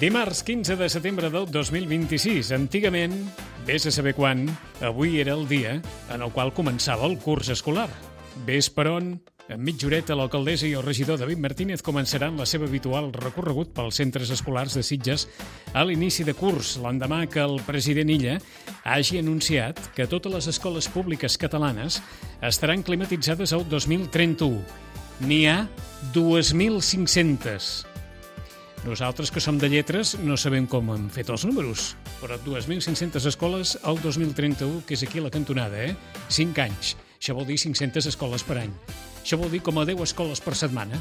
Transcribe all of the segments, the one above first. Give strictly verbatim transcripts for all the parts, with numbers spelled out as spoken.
Dimarts quinze de setembre del dos mil vint-i-sis. Antigament, vés a saber quan, avui era el dia en el qual començava el curs escolar. Ves per on, en mitja horeta, l'alcaldessa i el regidor David Martínez començaran la seva habitual recorregut pels centres escolars de Sitges a l'inici de curs, l'endemà que el president Illa hagi anunciat que totes les escoles públiques catalanes estaran climatitzades el dos mil trenta-u. N'hi ha dos mil cinc-cents. Nosaltres, que som de lletres, no sabem com han fet els números, però dos mil cinc-centes escoles al dos mil trenta-u, que és aquí a la cantonada, eh? cinc anys. Això vol dir cinc-centes escoles per any. Això vol dir com a deu escoles per setmana.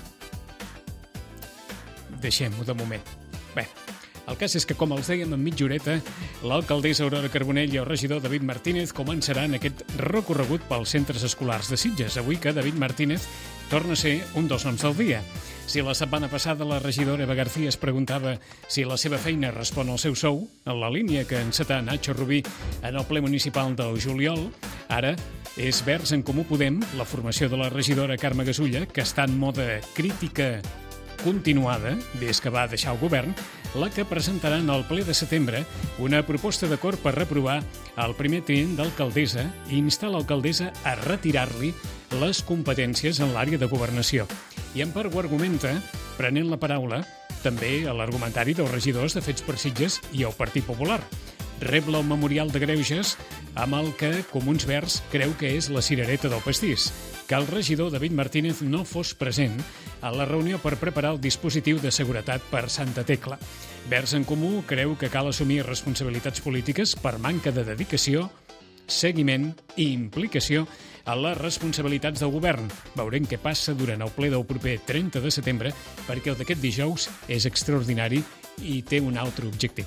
Deixem-ho de moment. Bé, el cas és que, com els dèiem en mitja horeta, l'alcaldessa Aurora Carbonell i el regidor David Martínez començaran aquest recorregut pels centres escolars de Sitges, avui que David Martínez torna a ser un dels noms del dia. Si la setmana passada la regidora Eva García es preguntava si la seva feina respon al seu sou, en la línia que encetà Nacho Rubí en el ple municipal del juliol, ara és Verds en Comú Podem, la formació de la regidora Carme Gasulla, que està en mode crítica continuada des que va deixar el govern, la que presentarà en el ple de setembre una proposta d'acord per reprovar el primer tinent d'alcaldessa i instar l'alcaldessa a retirar-li les competències en l'àrea de governació. I en part ho argumenta, prenent la paraula, també a l'argumentari dels regidors de Fets per Sitges i el Partit Popular. Rebla un memorial de greuges amb el que Comuns Verds creu que és la cirereta del pastís, que el regidor David Martínez no fos present a la reunió per preparar el dispositiu de seguretat per Santa Tecla. Verds en Comú creu que cal assumir responsabilitats polítiques per manca de dedicació, seguiment i implicació a les responsabilitats del govern. Veurem què passa durant el ple del proper trenta de setembre, perquè el d'aquest dijous és extraordinari i té un altre objectiu.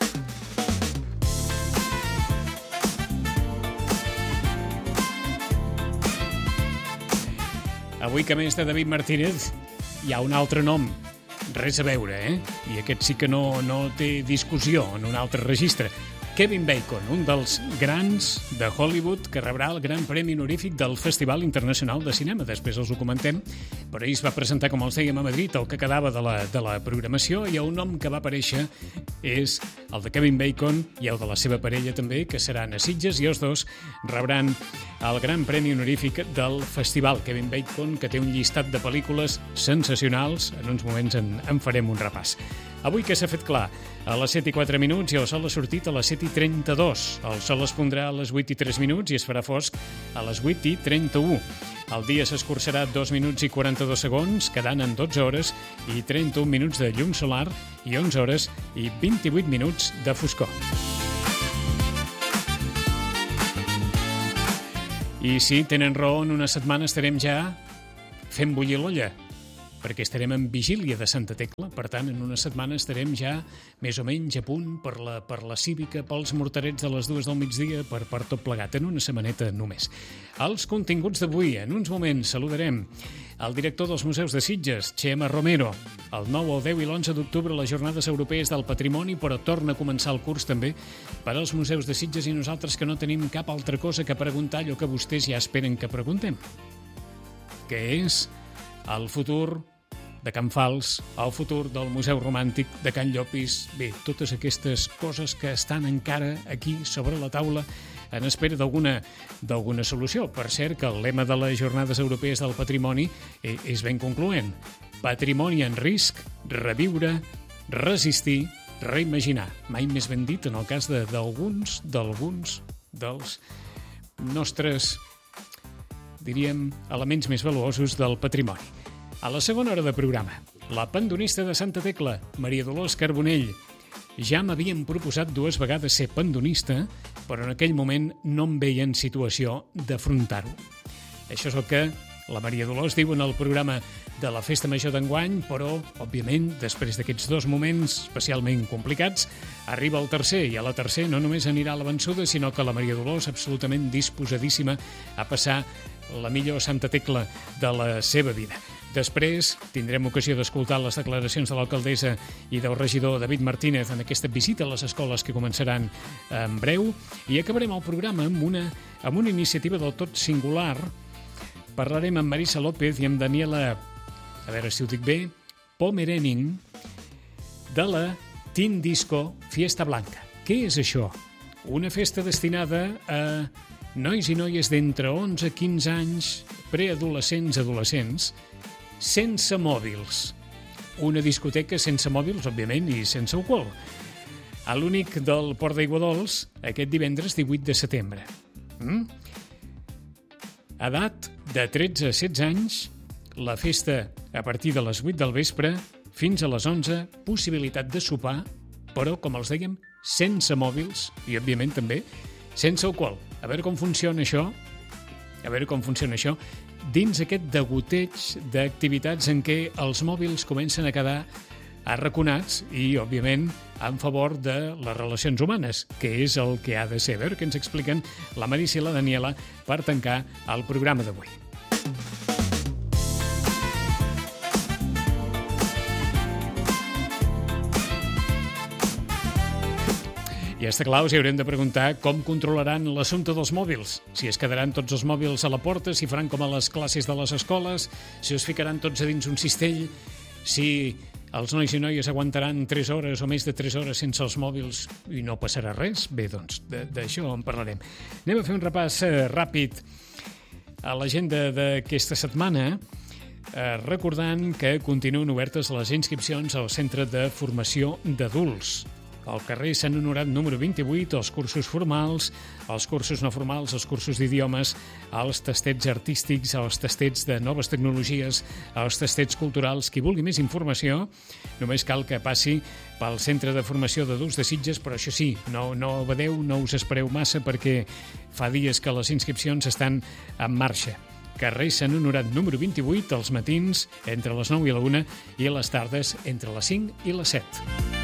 Avui, que a més de David Martínez, hi ha un altre nom. Res a veure, eh? I aquest sí que no, no té discussió en un altre registre. Kevin Bacon, un dels grans de Hollywood que rebrà el Gran Premi Honorífic del Festival Internacional de Cinema. Després els ho comentem, però ahir es va presentar, com els dèiem, a Madrid, el que quedava de la, de la programació, i el nom que va aparèixer és el de Kevin Bacon i el de la seva parella també, que seran a Sitges, i els dos rebran el Gran Premi Honorífic del Festival. Kevin Bacon, que té un llistat de pel·lícules sensacionals, en uns moments en, en farem un repàs. Avui, que s'ha fet clar, a les set i quatre minuts i el sol ha sortit a les set i trenta-dos. El sol es pondrà a les vuit i tres minuts i es farà fosc a les vuit i trenta-u. El dia s'escurçarà dos minuts i quaranta-dos segons, quedant en dotze hores i trenta-un minuts de llum solar i onze hores i vint-i-vuit minuts de foscor. I sí, tenen raó, en una setmana estarem ja fent bullir l'olla, perquè estarem en vigília de Santa Tecla. Per tant, en una setmana estarem ja més o menys a punt per la, per la cívica, pels morterets de les dues del migdia, per, per tot plegat, en una setmaneta només. Els continguts d'avui, en uns moments saludarem el director dels Museus de Sitges, Xema Romero. El nou, el deu i l'onze d'octubre, les Jornades Europees del Patrimoni, però torna a començar el curs també per als Museus de Sitges, i nosaltres, que no tenim cap altra cosa que preguntar, allò que vostès ja esperen que preguntem, que és el futur de Can Fals, el futur del Museu Romàntic de Can Llopis. Bé, totes aquestes coses que estan encara aquí sobre la taula en espera d'alguna d'alguna solució. Per cert, que el lema de les Jornades Europees del Patrimoni és ben concloent. Patrimoni en risc, reviure, resistir, reimaginar. Mai més ben dit en el cas de, d'alguns, d'alguns dels nostres, diríem, elements més valuosos del patrimoni. A la segona hora de programa, la pendonista de Santa Tecla, Maria Dolors Carbonell. Ja m'havien proposat dues vegades ser pendonista, però en aquell moment no em veia en situació d'afrontar-ho. Això és el que la Maria Dolors diu en el programa de la Festa Major d'enguany, però, òbviament, després d'aquests dos moments especialment complicats, arriba el tercer, i a la tercer no només anirà a la vençuda, sinó que la Maria Dolors, absolutament disposadíssima a passar la millor Santa Tecla de la seva vida. Després tindrem ocasió d'escoltar les declaracions de l'alcaldessa i del regidor David Martínez en aquesta visita a les escoles que començaran en breu, i acabarem el programa amb una, amb una iniciativa del tot singular. Parlarem amb Marisa López i amb Daniela, a veure si ho dic bé, Pomerening, de la Teen Disco Fiesta Blanca. Què és això? Una festa destinada a nois i noies d'entre onze i quinze anys, preadolescents, adolescents, sense mòbils. Una discoteca sense mòbils, òbviament, i sense alcohol. A l'únic del Port d'Aiguadols, aquest divendres divuit de setembre. Mm? Edat de tretze a setze anys, la festa a partir de les vuit del vespre fins a les onze, possibilitat de sopar, però, com els dèiem, sense mòbils i, òbviament, també sense alcohol. A veure com funciona això, a veure com funciona això, dins aquest degoteig d'activitats en què els mòbils comencen a quedar arraconats i, òbviament, en favor de les relacions humanes, que és el que ha de ser. A veure què ens expliquen la Marícia i la Daniela per tancar el programa d'avui. I està clar, us haurem de preguntar com controlaran l'assumpte dels mòbils. Si es quedaran tots els mòbils a la porta, si faran com a les classes de les escoles, si es ficaran tots a dins un cistell, si els nois i noies aguantaran tres hores o més de tres hores sense els mòbils i no passarà res. Bé, doncs, d'això en parlarem. Anem a fer un repàs eh, ràpid a l'agenda d'aquesta setmana, eh, recordant que continuen obertes les inscripcions al Centre de Formació d'Adults, al carrer Sant Honorat número vint-i-vuit, els cursos formals, els cursos no formals, els cursos d'idiomes, els tastets artístics, els tastets de noves tecnologies, els tastets culturals. Qui vulgui més informació, només cal que passi pel Centre de Formació d'Adults de Sitges, però això sí, no, no badeu, no us espereu massa perquè fa dies que les inscripcions estan en marxa. Carrer Sant Honorat número vint-i-vuit, als matins entre les nou i la una i a les tardes entre les cinc i les set.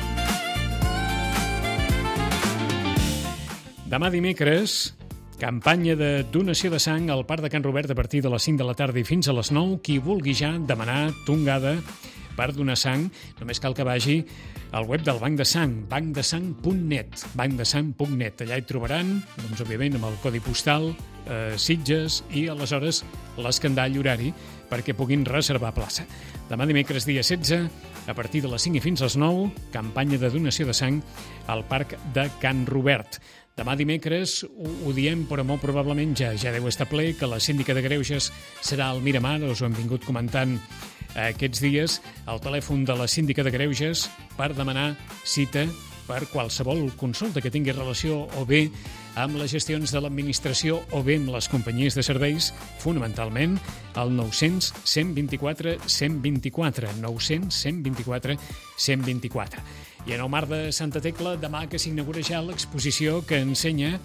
Demà dimecres, campanya de donació de sang al Parc de Can Robert a partir de les cinc de la tarda i fins a les nou. Qui vulgui ja demanar tongada per donar sang, només cal que vagi al web del Banc de Sang, banc de sang punt net, banc de sang punt net. Allà hi trobaran, doncs, òbviament, amb el codi postal, eh, Sitges, i aleshores l'escandall horari perquè puguin reservar plaça. Demà dimecres, dia setze, a partir de les cinc i fins a les nou, campanya de donació de sang al Parc de Can Robert. Demà dimecres, ho, ho diem, però molt probablement ja ja deu estar ple, que la síndica de Greuges serà al Miramar, us ho hem vingut comentant aquests dies, al telèfon de la síndica de Greuges per demanar cita per qualsevol consulta que tingui relació o bé amb les gestions de l'administració o bé amb les companyies de serveis, fonamentalment al nou-cents cent vint-i-quatre cent vint-i-quatre, nou-cents cent vint-i-quatre cent vint-i-quatre. I en el mar de Santa Tecla, demà que s'inaugura ja l'exposició que ensenya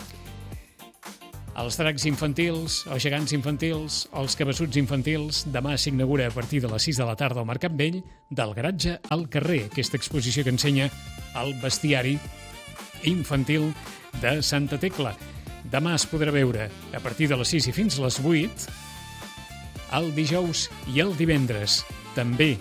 els dracs infantils, els gegants infantils, els cabassuts infantils. Demà s'inaugura a partir de les sis de la tarda al Mercat Vell, del garatge al carrer, aquesta exposició que ensenya el bestiari infantil de Santa Tecla. Demà es podrà veure a partir de les sis i fins a les vuit, el dijous i el divendres també